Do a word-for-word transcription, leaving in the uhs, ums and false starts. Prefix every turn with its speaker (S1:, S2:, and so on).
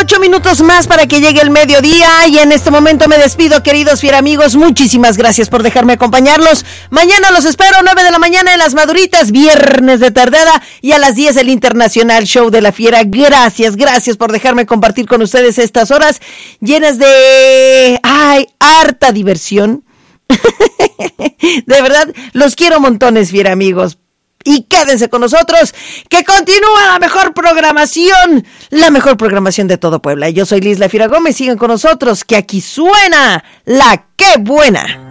S1: Ocho minutos más para que llegue el mediodía y en este momento me despido, queridos fiera amigos. Muchísimas gracias por dejarme acompañarlos. Mañana los espero, nueve de la mañana en Las Maduritas, viernes de tardada, y a las diez el Internacional Show de la Fiera. Gracias, gracias por dejarme compartir con ustedes estas horas llenas de, ay, harta diversión. De verdad, los quiero montones, fiera amigos. Y quédense con nosotros, que continúa la mejor programación, la mejor programación de todo Puebla. Yo soy Liz La Fiera Gómez, sigan con nosotros, que aquí suena la Qué Buena.